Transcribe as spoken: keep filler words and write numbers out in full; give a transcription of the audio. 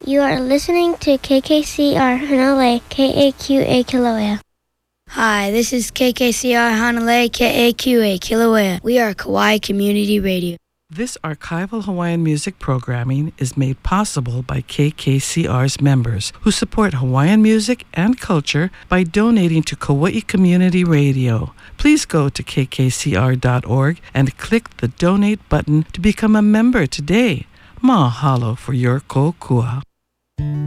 You are listening to K K C R Hanalei, K A Q A Kilauea. Hi, this is K K C R Hanalei, K A Q A Kilauea. We are Kauai Community Radio. This archival Hawaiian music programming is made possible by K K C R's members who support Hawaiian music and culture by donating to Kauai Community Radio. Please go to k k c r dot org and click the donate button to become a member today. Mahalo for your kokua.